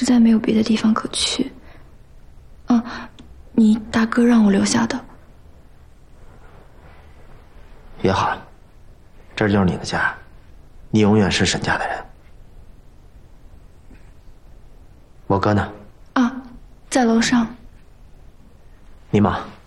在没有别的地方可去。你大哥让我留下的。 也好，这就是你的家，你永远是沈家的人。我哥呢？ 在楼上。